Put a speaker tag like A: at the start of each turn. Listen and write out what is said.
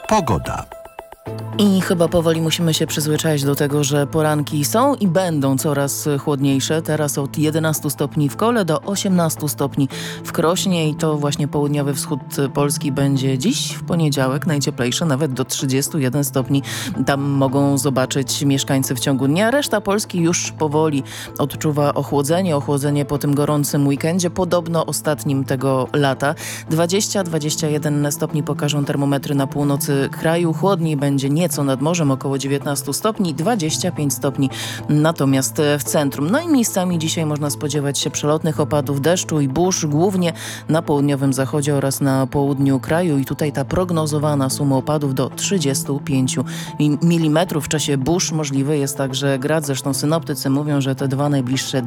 A: Pogoda.
B: I chyba powoli musimy się przyzwyczaić do tego, że poranki są i będą coraz chłodniejsze. Teraz od 11 stopni w Kole do 18 stopni w Krośnie i to właśnie południowy wschód Polski będzie dziś w poniedziałek najcieplejszy, nawet do 31 stopni. Tam mogą zobaczyć mieszkańcy w ciągu dnia. Reszta Polski już powoli odczuwa ochłodzenie po tym gorącym weekendzie, podobno ostatnim tego lata. 20-21 stopni pokażą termometry na północy kraju. Chłodniej będzie nieco nad morzem, około 19 stopni, 25 stopni natomiast w centrum. No i miejscami dzisiaj można spodziewać się przelotnych opadów deszczu i burz, głównie na południowym zachodzie oraz na południu kraju i tutaj ta prognozowana suma opadów do 35 mm. W czasie burz możliwy jest także grad, zresztą synoptycy mówią, że te dwa najbliższe dni